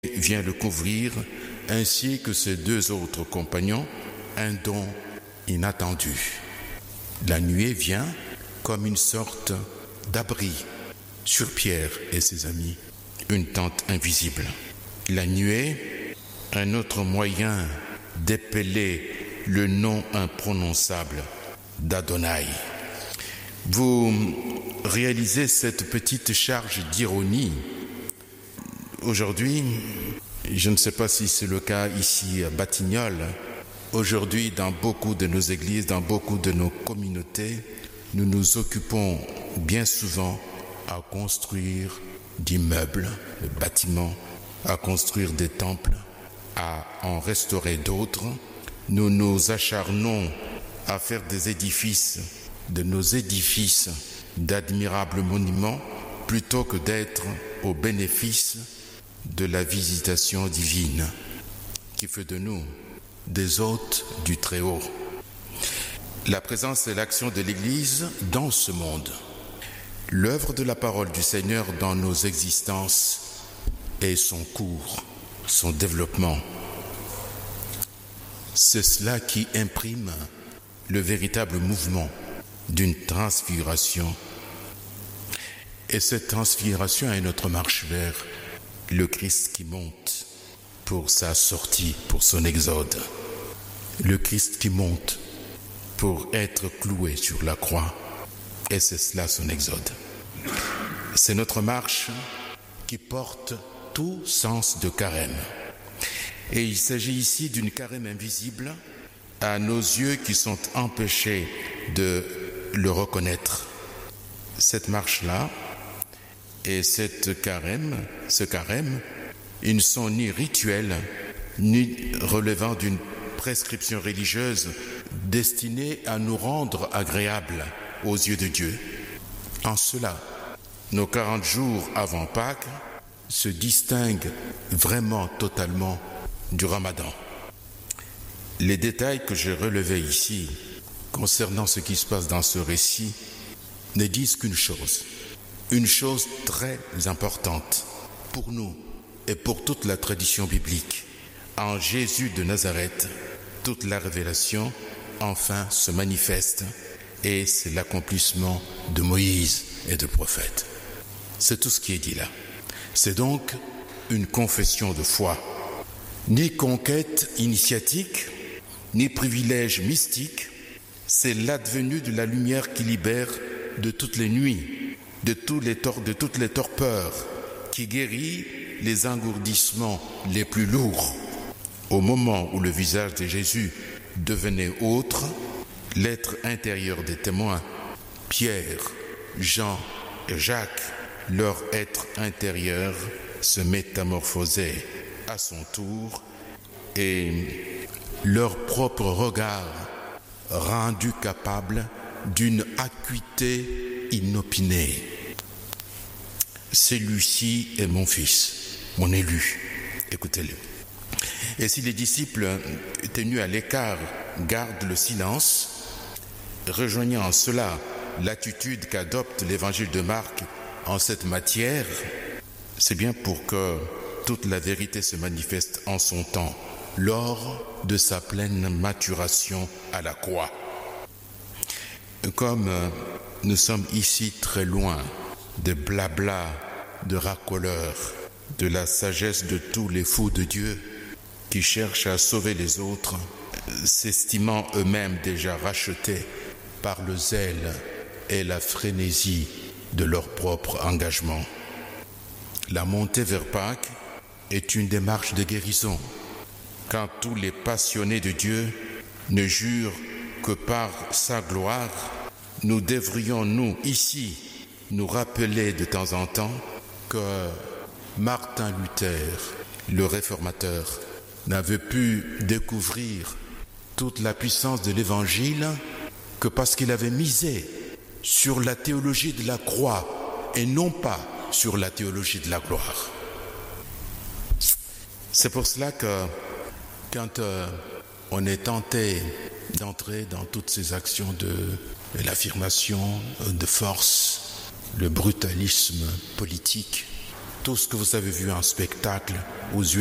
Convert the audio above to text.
vient le couvrir, ainsi que ses deux autres compagnons, un don inattendu. La nuée vient comme une sorte d'abri sur Pierre et ses amis, une tente invisible. La nuée, un autre moyen d'épeler le nom imprononçable d'Adonai. Vous réalisez cette petite charge d'ironie. Aujourd'hui, je ne sais pas si c'est le cas ici à Batignolles, aujourd'hui dans beaucoup de nos églises, dans beaucoup de nos communautés, nous nous occupons bien souvent à construire d'immeubles, de bâtiments, à construire des temples, à en restaurer d'autres. Nous nous acharnons à faire des édifices, de nos édifices, d'admirables monuments, plutôt que d'être au bénéfice de la visitation divine, qui fait de nous des hôtes du Très-Haut. La présence et l'action de l'Église dans ce monde, l'œuvre de la parole du Seigneur dans nos existences et son cours, son développement. C'est cela qui imprime le véritable mouvement d'une transfiguration. Et cette transfiguration est notre marche vers le Christ qui monte pour sa sortie, pour son exode. Le Christ qui monte pour être cloué sur la croix. Et c'est cela son exode. C'est notre marche qui porte tout sens de carême. Et il s'agit ici d'une carême invisible à nos yeux qui sont empêchés de le reconnaître. Cette marche-là et ce carême, ils ne sont ni rituels, ni relevant d'une prescription religieuse destinée à nous rendre agréables aux yeux de Dieu. En cela, nos 40 jours avant Pâques se distinguent vraiment totalement du Ramadan. Les détails que j'ai relevés ici concernant ce qui se passe dans ce récit ne disent qu'une chose très importante pour nous et pour toute la tradition biblique. En Jésus de Nazareth, toute la révélation enfin se manifeste et c'est l'accomplissement de Moïse et de prophètes. C'est tout ce qui est dit là. C'est donc une confession de foi. Ni conquête initiatique, ni privilège mystique, c'est l'advenue de la lumière qui libère de toutes les nuits, de toutes les torpeurs, qui guérit les engourdissements les plus lourds. Au moment où le visage de Jésus devenait autre, l'être intérieur des témoins, Pierre, Jean et Jacques, leur être intérieur se métamorphosait à son tour et leur propre regard rendu capable d'une acuité inopinée. Celui-ci est mon fils, mon élu. Écoutez-le. Et si les disciples tenus à l'écart gardent le silence, rejoignant en cela l'attitude qu'adopte l'évangile de Marc en cette matière, c'est bien pour que toute la vérité se manifeste en son temps, lors de sa pleine maturation à la croix. Comme nous sommes ici très loin des blabla, de racoleurs, de la sagesse de tous les fous de Dieu qui cherchent à sauver les autres, s'estimant eux-mêmes déjà rachetés par le zèle et la frénésie de leur propre engagement. La montée vers Pâques est une démarche de guérison. Quand tous les passionnés de Dieu ne jurent que par sa gloire, nous devrions, nous, ici, nous rappeler de temps en temps que Martin Luther, le réformateur, n'avait pu découvrir toute la puissance de l'Évangile que parce qu'il avait misé sur la théologie de la croix et non pas sur la théologie de la gloire. C'est pour cela que quand on est tenté d'entrer dans toutes ces actions de l'affirmation de force, le brutalisme politique, Tout ce que vous avez vu en spectacle aux yeux